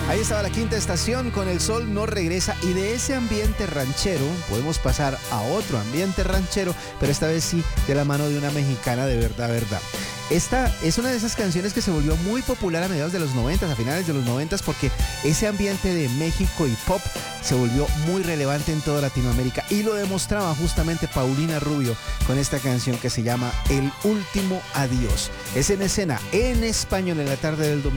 Ahí estaba la quinta estación con El Sol No Regresa, y de ese ambiente ranchero podemos pasar a otro ambiente ranchero, pero esta vez sí de la mano de una mexicana de verdad, verdad. Esta es una de esas canciones que se volvió muy popular a mediados de los 90, a finales de los 90, porque ese ambiente de México y pop se volvió muy relevante en toda Latinoamérica, y lo demostraba justamente Paulina Rubio con esta canción que se llama El Último Adiós. Es en escena en español en la tarde del domingo.